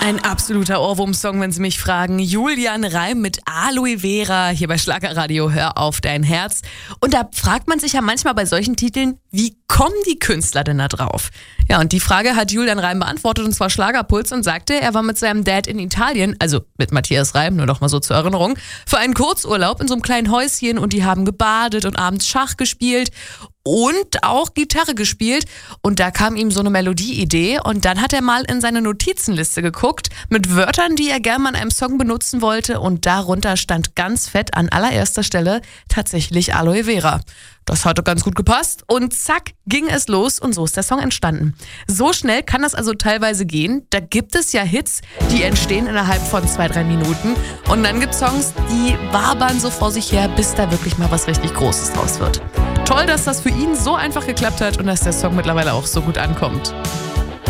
Ein absoluter Ohrwurm-Song, wenn Sie mich fragen. Julian Reim mit Aloe Vera hier bei Schlagerradio. Hör auf dein Herz. Und da fragt man sich ja manchmal bei solchen Titeln, wie kommen die Künstler denn da drauf? Ja, und die Frage hat Julian Reim beantwortet, und zwar Schlagerpuls, und sagte, er war mit seinem Dad in Italien, also mit Matthias Reim, nur noch mal so zur Erinnerung, für einen Kurzurlaub in so einem kleinen Häuschen, und die haben gebadet und abends Schach gespielt und auch Gitarre gespielt, und da kam ihm so eine Melodieidee, und dann hat er mal in seine Notizenliste geguckt mit Wörtern, die er gerne mal in einem Song benutzen wollte, und darunter stand ganz fett an allererster Stelle tatsächlich Aloe Vera. Das hatte ganz gut gepasst, und zack, ging es los, und so ist der Song entstanden. So schnell kann das also teilweise gehen. Da gibt es ja Hits, die entstehen innerhalb von 2-3 Minuten, und dann gibt es Songs, die wabern so vor sich her, bis da wirklich mal was richtig Großes draus wird. Toll, dass das für ihn so einfach geklappt hat und dass der Song mittlerweile auch so gut ankommt.